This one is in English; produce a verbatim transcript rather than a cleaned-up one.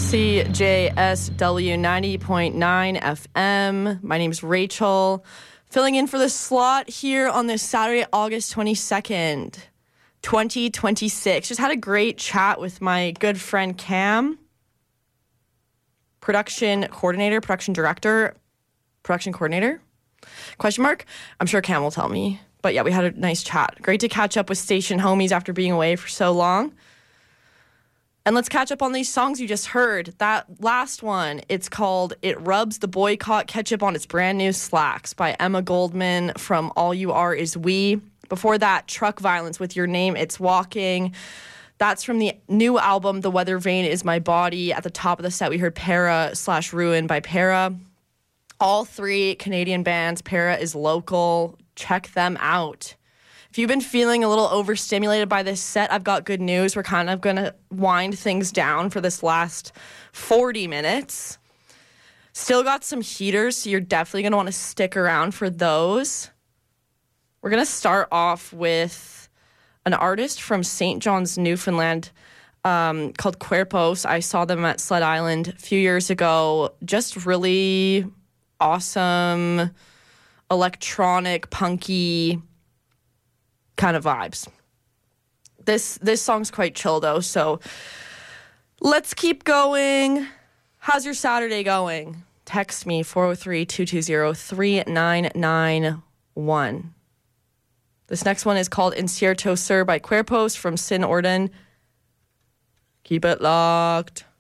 C J S W ninety point nine F M. My name is Rachel, filling in for the slot here on this Saturday, August twenty-second, twenty twenty-six. Just had a great chat with my good friend Cam, production coordinator, production director, production coordinator, question mark. I'm sure Cam will tell me. But yeah, we had a nice chat. Great to catch up with station homies after being away for so long. And let's catch up on these songs you just heard. That last one, it's called It Rubs the Boycott Ketchup on Its Brand New Slacks by Emma Goldman from All You Are Is We. Before that, Truck Violence with Your Name, It's Walking. That's from the new album, The Weather Vane Is My Body. At the top of the set, we heard Para slash Ruin by Para. All three Canadian bands. Para is local. Check them out. If you've been feeling a little overstimulated by this set, I've got good news. We're kind of going to wind things down for this last forty minutes. Still got some heaters, so you're definitely going to want to stick around for those. We're going to start off with an artist from Saint John's, Newfoundland, um, called Cuerpos. I saw them at Sled Island a few years ago. Just really awesome, electronic, punky kind of vibes. This this song's quite chill though, so let's keep going. How's your Saturday going? Text me four oh three, two two zero, three nine nine one. This next one is called Incierto Sur by Cuerpos from Sin Orden. Keep it locked.